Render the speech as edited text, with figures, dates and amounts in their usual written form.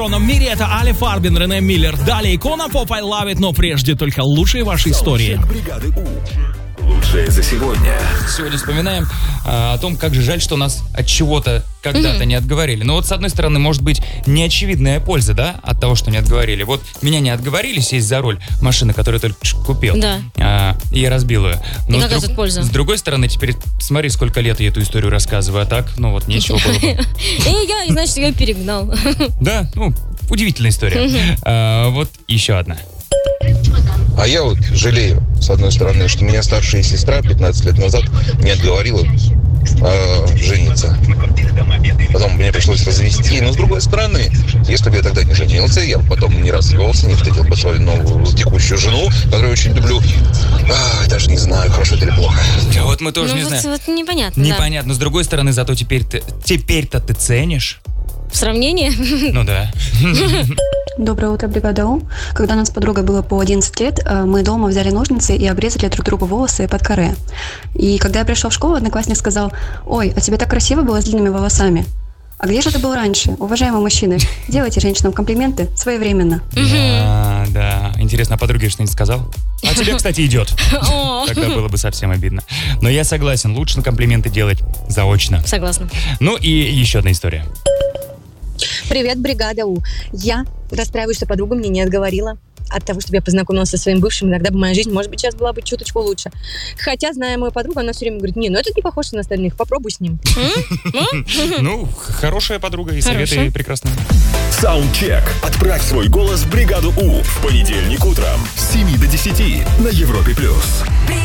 В мире это Али Фарбин, Рене Миллер. Далее икона поп I Love It, но прежде только лучшие ваши истории. Бригады У. Лучшее за сегодня. Сегодня вспоминаем о том, как же жаль, что нас от чего-то когда-то не отговорили. Но вот с одной стороны, может быть, неочевидная польза, да, от того, что не отговорили. Вот меня не отговорили сесть за руль машины, которую я только что купил. Да. И я разбил ее. Но и какая тут польза? С другой стороны, теперь смотри, сколько лет я эту историю рассказываю, а так, ну вот, нечего было бы. И значит, я перегнал. Да, ну, удивительная история. Вот еще одна. А я вот жалею, с одной стороны, что меня старшая сестра 15 лет назад не отговорила жениться. Потом мне пришлось развести. Но с другой стороны, если бы я тогда не женился, я бы потом не развелся, не встретил бы свою новую текущую жену, которую очень люблю. Даже не знаю, хорошо это или плохо. Да вот мы тоже не знаем. Вот непонятно. Непонятно. Но с другой стороны, зато теперь-то ты ценишь. В сравнении? Ну да. Доброе утро, бригада У. Когда нам с подругой было по 11 лет, мы дома взяли ножницы и обрезали друг другу волосы под каре. И когда я пришел в школу, одноклассник сказал: «Ой, а тебе так красиво было с длинными волосами». А где же ты был раньше? Уважаемые мужчины, делайте женщинам комплименты своевременно. Да. Интересно, а подруге что-нибудь сказал? А тебе, кстати, идет. Тогда было бы совсем обидно. Но я согласен, лучше комплименты делать заочно. Согласна. Ну и еще одна история. Привет, бригада У. Я расстраиваюсь, что подруга мне не отговорила от того, чтобы я познакомилась со своим бывшим. Иногда бы моя жизнь, может быть, сейчас была бы чуточку лучше. Хотя, зная мою подругу, она все время говорит: не, ну этот не похож на остальных, попробуй с ним. Ну, хорошая подруга и советы прекрасные. Саундчек. Отправь свой голос в бригаду У в понедельник утром с 7 до 10 на Европе+.